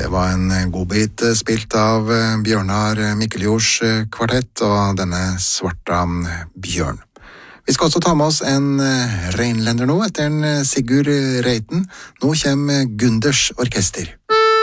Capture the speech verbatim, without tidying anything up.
var en godbit spilt av Bjørnar Mikkeljords kvartett og denne Svarta bjørn. Vi skal også ta med oss en reinlender nå etter en Sigurd Reiten. Nå kommer Gunders orkester.